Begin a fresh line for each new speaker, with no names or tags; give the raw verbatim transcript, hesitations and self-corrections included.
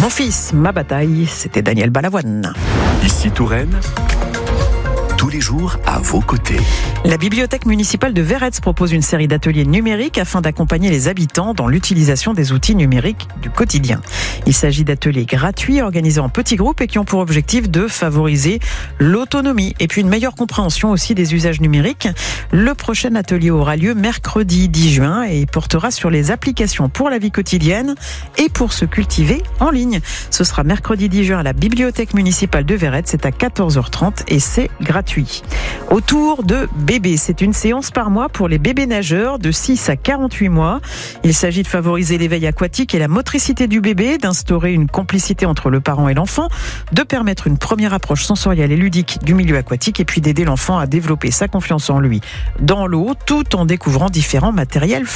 Mon fils, ma bataille, c'était Daniel Balavoine.
Ici Touraine, tous les jours à vos côtés.
La bibliothèque municipale de Verrets propose une série d'ateliers numériques afin d'accompagner les habitants dans l'utilisation des outils numériques du quotidien. Il s'agit d'ateliers gratuits organisés en petits groupes et qui ont pour objectif de favoriser l'autonomie et puis une meilleure compréhension aussi des usages numériques. Le prochain atelier aura lieu mercredi dix juin et portera sur les applications pour la vie quotidienne et pour se cultiver en ligne. Ce sera mercredi dix juin à la bibliothèque municipale de Verrets, c'est à quatorze heures trente et c'est gratuit. Autour de bébés, c'est une séance par mois pour les bébés nageurs de six à quarante-huit mois. Il s'agit de favoriser l'éveil aquatique et la motricité du bébé, d'instaurer une complicité entre le parent et l'enfant, de permettre une première approche sensorielle et ludique du milieu aquatique et puis d'aider l'enfant à développer sa confiance en lui dans l'eau tout en découvrant différents matériels